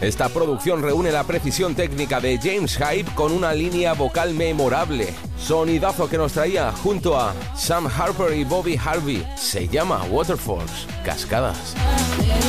Esta producción reúne la precisión técnica de James Hype con una línea vocal memorable. Sonidazo que nos traía junto a Sam Harper y Bobby Harvey. Se llama Waterfalls, Cascadas.